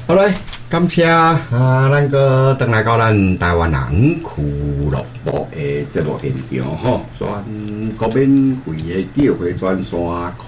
好嘞，感谢咱个登来到咱台湾人俱乐部的节目现场吼，全国免费的叫回专线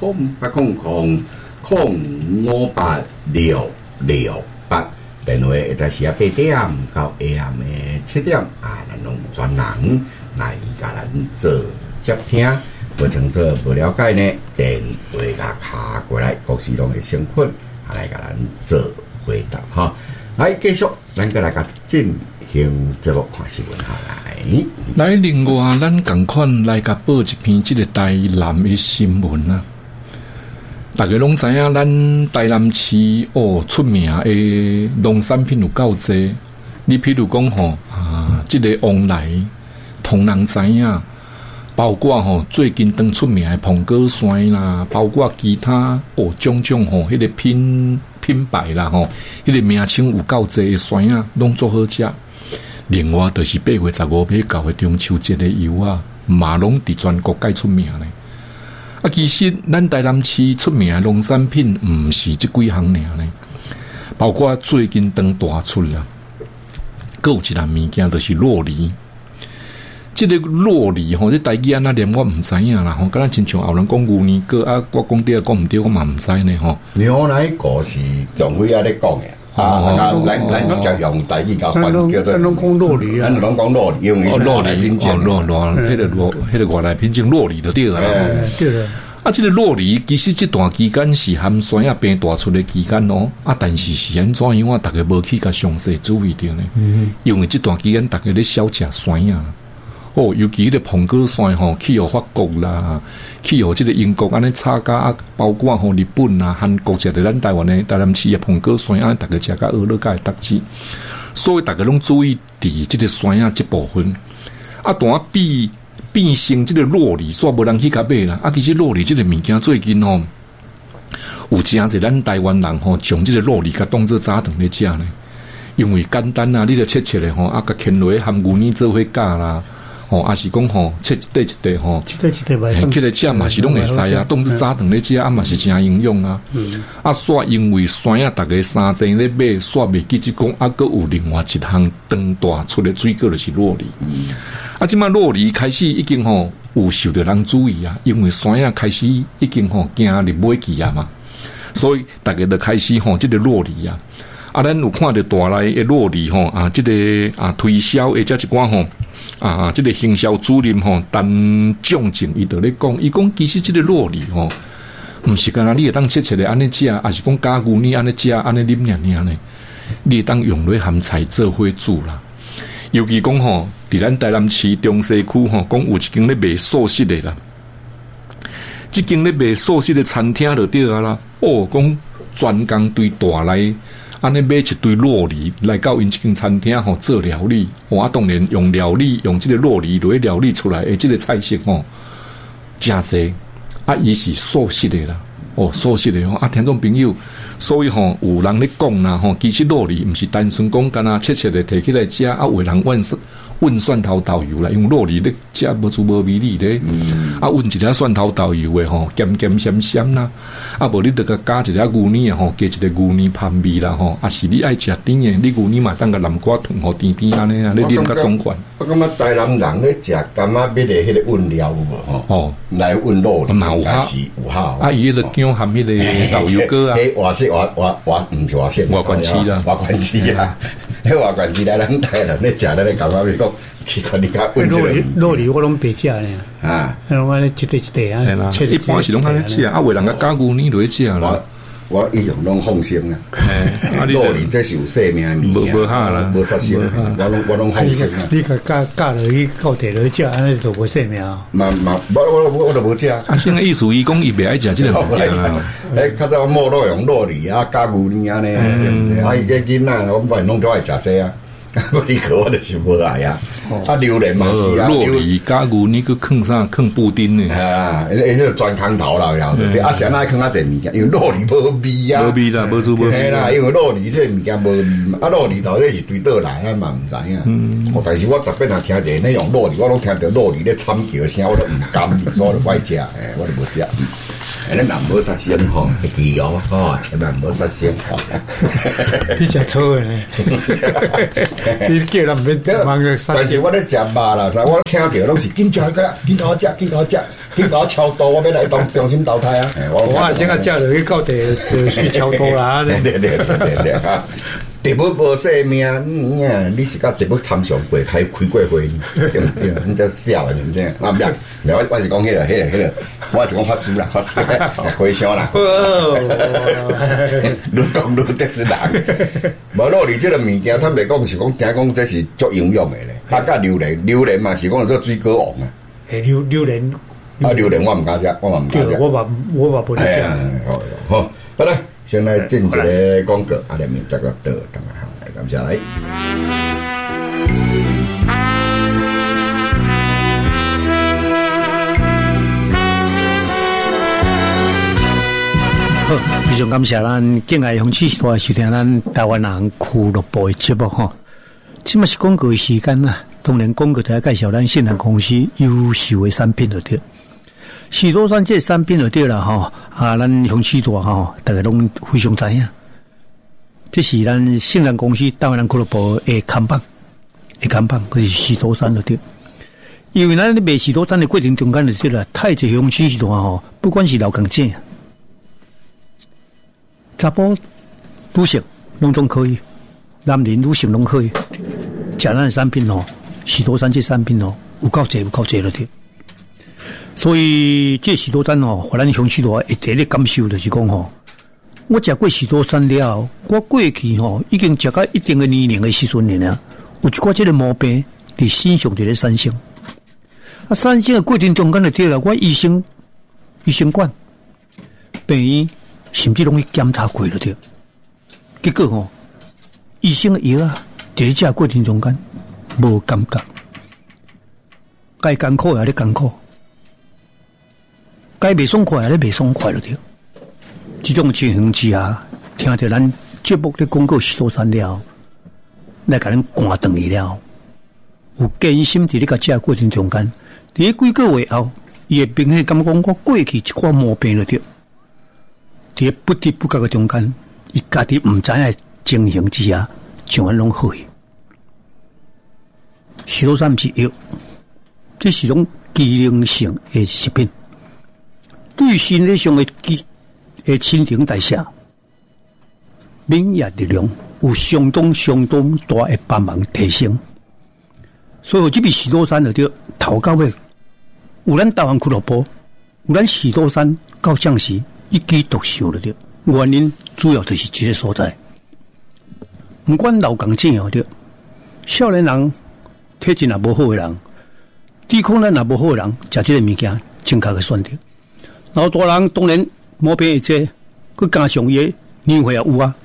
0800-058-668，电话会在时8点到下暗的7点咱拢专人来甲咱做接听。不清楚、不了解呢，电话甲卡过来，各式拢会先困，来甲咱做回答哈。来继续，咱个来甲进行节目看新闻下来。 来，另外咱共款来甲报一篇这个台南的新闻啊。大家拢知影，咱台南市出名的农产品有够多。你譬如讲吼这个往来同人知影。包括最近当出名的澎哥山啦，包括其他种种迄个品牌啦迄个名称有够济的山啊，拢做好食。另外就是8月15要到的中秋节的油啊，嘛拢伫全国界出名呢。其实咱台南市出名的农产品毋是这几项尔呢，包括最近当大出啦，还有一项物件就是酪梨。这个酪梨这台语安怎念我唔知影啦，敢若亲像后人讲牛年糕啊，我讲对啊，讲唔对，我嘛唔知呢牛奶糕是姜伟咧讲的咱直接用台语甲翻叫做， 咱拢讲酪梨啊， 咱拢讲酪梨，因为是酪梨品种，迄个外来品种酪梨就对了。 对了。 这个酪梨其实这段期间是含酸啊病大出的期间但是是安怎样大家无去甲详细注意到呢？因为这段期间大家咧少食酸啊。尤其迄个澎哥山去互法国啦，去互这个英国安尼差价，包括日本啊、韩国食的咱台湾的台南市的澎哥山安，大家食甲俄勒甲特质，所以大家拢注意伫这个山啊这部分。当变成这个酪梨，煞无人去甲买啦。其实酪梨这个物件最近有真侪咱台湾人将这个酪梨甲当做早顿咧食呢，因为简单啊，你著切咧甲牵落含牛奶做伙加啦。也是讲切一块一块起来食嘛是拢会使啊，当作早顿咧食嘛是真营养啊。煞因为山啊，大家三层咧买，煞袂记只讲还有另外一项当大出的水果就是酪梨。即摆酪梨开始已经有受到人注意啊，因为山啊开始已经行入尾期啊嘛，所以大家就开始这个酪梨啊。咱有看到大内的酪梨这个推销或者一寡这个行销主任陈仲正伊就咧讲，伊讲其实这个酪梨毋是干那你会当切咧安尼食，还是讲加牛奶安尼食安尼啉尔呢？你会当用落含菜做伙煮啦。尤其讲伫咱台南市中西区讲有一间咧卖素食的啦，即间咧卖素食的餐厅就对啊啦。讲专工对大内。安尼买一堆酪梨来到因这间餐厅做料理，当然用料理用这个酪梨来料理出来的这个菜色真济伊是素食的啦，素食的听众朋友，所以有人咧讲啦其实酪梨毋是单纯讲干切咧摕起来食有人混蒜头豆油啦，因为酪梨咧食无滋无味哩咧，混一粒蒜头豆油的咸咸咸咸啦，无你得个加一粒牛奶加一个牛奶香味啦是你爱食甜的，你牛奶嘛当个南瓜糖甜甜安尼你啉较爽快。 我感觉台南人咧食柑仔蜜的迄个混料有无来混酪梨嘛有效， 伊迄个姜含迄个豆油糕啊， 外式毋是外式， 外观市啦， 外观市啊，迄外观市来咱台南咧食咱咧柑仔蜜讲。去看你家混一个酪梨我拢白食呢拢安尼一块一块啊， 一般是拢安尼食有人加牛奶落去食啦。 我一样拢放心啦，酪梨这是有生命的物件， 无哈啦， 无杀生，我拢放心啦。 你加落去到地落去食，安尼就无生命啊。 我都无食。 现在意思伊讲伊袂爱食这个物件啊。 较早某都用酪梨加牛奶安尼，伊这囡仔我们拢都爱食这啊。你可我就是无爱啊！榴莲嘛是啊， 酪梨加牛奶去放布丁呢？ 因个钻空头啦，谁爱放侪物件？因为酪梨无味啊， 无味啦，无味。 嘿啦，因为酪梨这物件无味嘛，酪梨到底是对倒来，咱嘛毋知影。但是我特别若听者咧用酪梨，我拢听到酪梨咧惨叫声，我都毋甘，所以我就歹食，我就无食。 咱人无杀生吼，会记哦，千万无杀生吼。 你食错诶，你叫人免忙个杀生。 但是我咧食肉啦，我听着拢是紧食个，紧甲我食，紧甲我食，紧甲我超多，我要来中心投胎啊！ 我先个食落去到地就需超多啦。 对啊！地不无生命，你是甲地不参详过，开过会，对不对？你这笑啊，真正啊，不我是讲迄个，我是讲法师啦，回乡啦。愈讲愈得是人。无咯，你这个物件，坦白讲是讲，听讲这是足营养的咧。啊，甲榴莲嘛是讲做水果王啊。 榴莲我唔敢食，我嘛唔敢食。 我嘛不能食。 好，好来。先来进一个广告，下面再个倒等下来，感谢来。 好，非常感谢咱敬爱红旗时代收听咱台湾人俱乐部的节目哈。即嘛是广告的时间啦，当然广告就要介绍咱信任公司优秀的产品就对。许多山这产品就对了哈，咱红旗大哈，大家拢非常知影。这是咱信任公司台湾人俱乐部的看板，可是许多山就对。因为咱咧卖许多山的过程中间就对了，太济红旗大哈，不管是老港姐、查甫、女性拢总可以，男人女性拢可以。食咱的产品哦，许多山这产品哦，有够济了对。所以这许多山吼，互咱乡许多一第一感受就是讲吼，我食过许多山了，我过去吼已经食到一定的年龄的时阵了，有一寡这个毛病伫身上就咧产生。产生的过程中间就对了，我医生管病院甚至拢去检查过了对，结果吼医生的药啊，伫食过程中间无感觉，该艰苦也咧艰苦。该袂爽快，袂爽快了对。这种情形之下，听到咱节目咧广告许多山了，来甲咱赶断去了。有艰辛伫咧甲食过程中间，伫咧几个月后，伊会明显感觉我过去一寡毛病了对。伫咧不知不觉嘅中间，伊家己毋知影情形之下，像安拢好去。许多山毋是药，这是种机能性的食品。对身体上的新陈代谢、免疫力量有相当大的帮忙提升。所以这笔许多山就对头到尾，有咱台湾俱乐部，有咱许多山到将士一举独秀了对。原因主要就是这个所在。不管老港正哦对，少年人体质也无好的人，抵抗力也无好的人，食这个物件正确的选择。老大人当然毛病会多，佮加上伊年岁也有啊，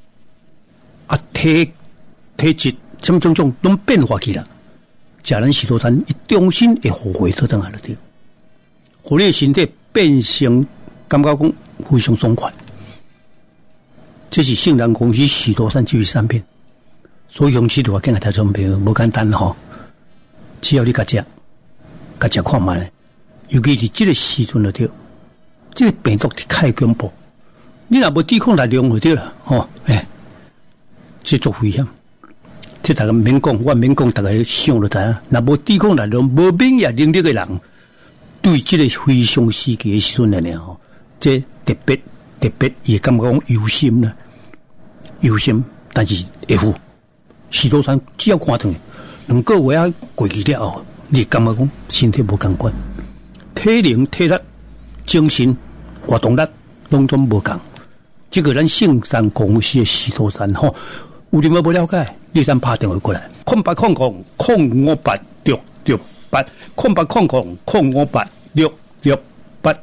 体质什么种拢变化起来。食咱许多餐，伊重新会复活倒转来了对，互你的身体变成感觉讲非常爽快。这是信任公司许多餐这类产品，所以用起都要跟个台中朋友无简单吼，只要你甲食看卖，尤其是这个时阵了对。这个病毒太恐怖，你若无抵抗力量就对了，这足危险。这大家免讲，我免讲，大家想就知影。若无抵抗力量、无免疫能力的人，对这个非常时期的时阵呢，这特别也感觉讲忧心啦，忧心，但是会付。许多山只要看断2个月啊过去了后，你感觉讲身体无共款，体能、体力。精神活动力拢总无共，这个咱圣山公司的许多山吼，有你无了解，你咱打电话过来，0800-058-668，0800-058-668。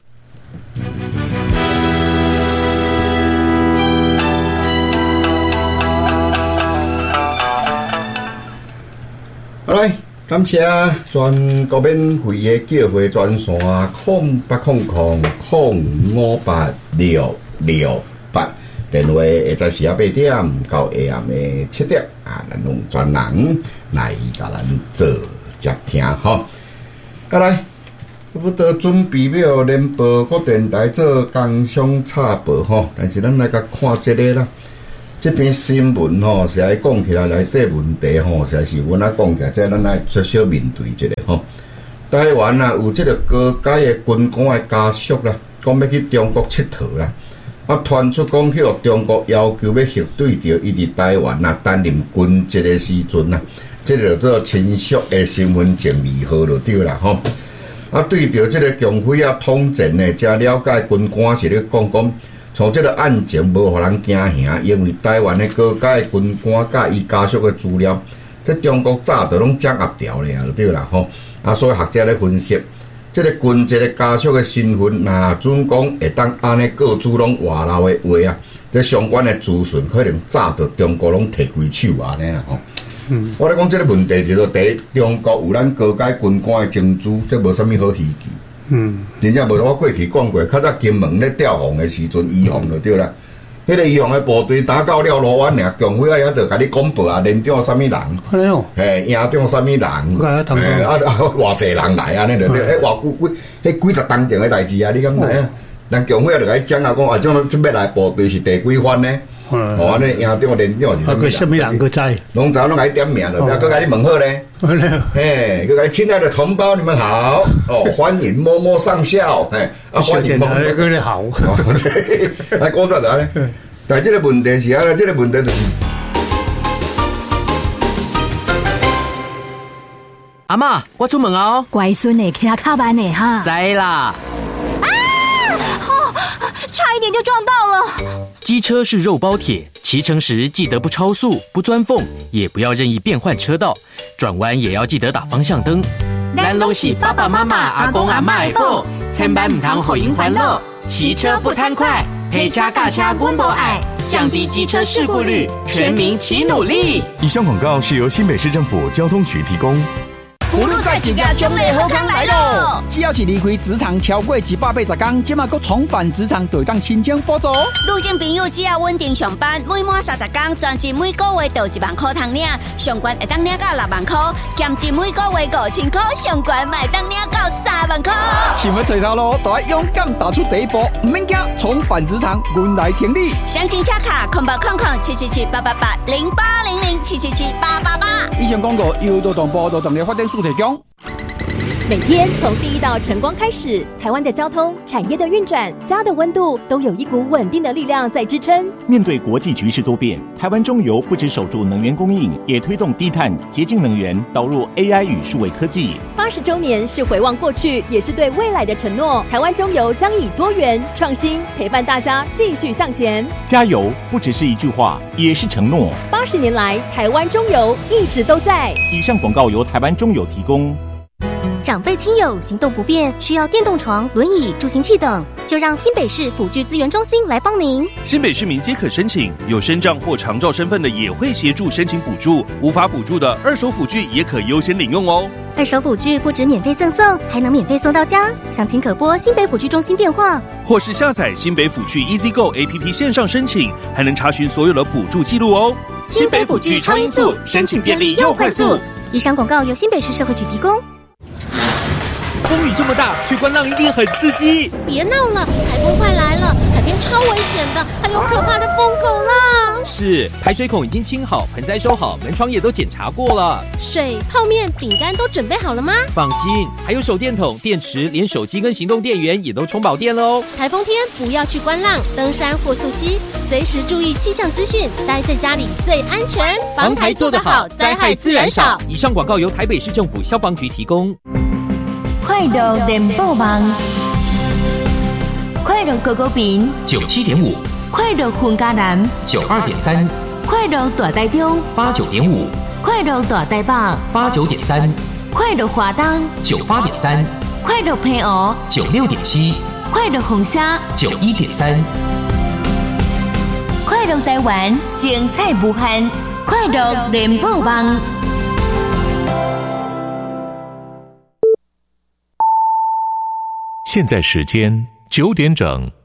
好来。感谢全国免费的叫货专线0800-058-668，电话会在下8点到下暗的7点咱用专人来甲咱做接听吼。再来， 不得准备要联播各电台做工商插播吼，但是咱来甲看这个啦。这篇新闻吼，是来讲起来内底问题吼，实在是阮啊讲起来，即咱来小小面对一下吼。台湾啊，有这个高阶的军官的家属啦，讲要去中国佚佗啦，啊，传出讲去互中国要求要核对着伊伫台湾啊担任军职的时阵啊，这就做亲属的身份证字号就对啦吼。啊，对着这个共匪啊统战呢，真了解军官是咧讲，从这个案情无互人惊吓，因为台湾的高阶军官甲伊家属的资料，这中国早就拢掌握掉了就对啦吼。啊，所以学者咧分析，这个军职的家属的身份，若准讲会当安尼各自拢外漏的话啊，这相关的资讯可能早就中国拢摕规手安尼啦吼。我咧讲这个问题就是第一，中国有咱高阶军官的情资，这无啥物好稀奇。真正无我过去讲过，较早金门咧调防的时阵，移防就对啦。迄个移防的部队打到了罗湾尔，共匪啊也就甲你公布啊，连长啥物人，营长啥物人，偌济人来啊，尼就对。迄几十当前的代志啊，你敢知啊？人共匪啊就甲你讲啊，讲啊，这要来部队是第几番呢？安尼营长、连长是啥物人？ 什么人个知？ 拢知拢甲你点名了，啊，佮甲你问好咧。嘿，佮甲你亲爱的同胞，你们好，欢迎某某上校，欢迎某某， 个你好。 来讲啥子咧？但这个问题是啊，这个问题就是， 阿嬷，我出门哦。 乖孙呢，骑卡班呢哈。 知啦。 差一点就撞到了。 机车是肉包铁，骑乘时记得不超速、不钻缝，也不要任意变换车道，转弯也要记得打方向灯。咱拢是爸爸妈妈、阿公阿嬷的宝，千万唔通互因烦恼。骑车不贪快，陪车驾车阮无爱，降低机车事故率，全民齐努力。 以上广告是由新北市政府交通局提供。 葫芦在一家中类好康来咯！只要是离开职场超过180天，即马搁重返职场，就当申请补助。 女性朋友只要稳定上班，每满30天，专辑每个月就1万块通领，上悬会当领到6万块，兼职每个月5000块，上悬卖当领到3万块。 想要找头路，就要勇敢踏出第一步，唔免惊，重返职场，阮来挺你。 详情洽卡0800-777-888-0800-777-888。 以上广告由劳动部劳动力发展署提供。 每天从第一道晨光开始，台湾的交通、产业的运转、家的温度，都有一股稳定的力量在支撑。 面对国际局势多变，台湾中油不只守住能源供应，也推动低碳、洁净能源，导入 AI 与数位科技。 80周年是回望过去，也是对未来的承诺。台湾中油将以多元、创新陪伴大家继续向前。 加油不只是一句话，也是承诺。 80年来，台湾中油一直都在。 以上广告由台湾中油提供。 长辈亲友行动不便，需要电动床、轮椅、助行器等，就让新北市辅具资源中心来帮您。 新北市民皆可申请，有身障或长照身份的也会协助申请补助，无法补助的二手辅具也可优先领用哦。 二手辅具不止免费赠送，还能免费送到家。详情可拨新北辅具中心电话， 或是下载新北辅具 EasyGo APP 线上申请，还能查询所有的补助记录哦。 新北辅具超音速，申请便利又快速。以上广告由新北市社会局提供。 风雨这么大，去观浪一定很刺激。 别闹了，台风快来了，海边超危险的，还有可怕的疯狗浪。 是，排水孔已经清好，盆栽收好，门窗也都检查过了。 水、泡面、饼干都准备好了吗？ 放心，还有手电筒、电池，连手机跟行动电源也都充饱电了哦。 台风天不要去观浪、登山或溯溪，随时注意气象资讯，待在家里最安全。 防台做得好，灾害自然少。以上广告由台北市政府消防局提供。 快乐联播网，快乐高高屏 97.5， 快乐混嘉南 92.3， 快乐大台中 89.5， 快乐大台北 89.3， 快乐华东 98.3， 快乐平湖 96.7， 快乐红沙 91.3， 快乐台湾精彩无限，快乐联播网。 现在时间9点整。